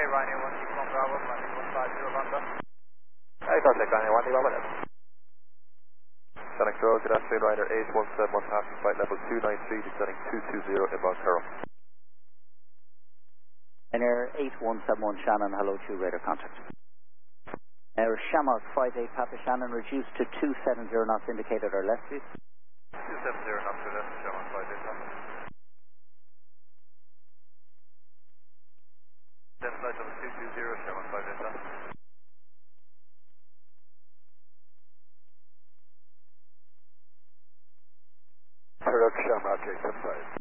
Ryanair 121 Bravo, landing 150 Lambda. Hey, contact Ryanair 121 minutes. Sonic Road, good afternoon, Ryanair 8171, passing flight level 293, descending 220 inbound Carroll. Ryanair 8171 Shannon, hello to radar contact. Air Shamrock 58 Papa Shannon, reduced to 270 knots indicated or left, please. 270 knots to left, Shamrock 58 Papa. Then flight level 220, Shamrock 58 Papa. Turok Shamrock 875.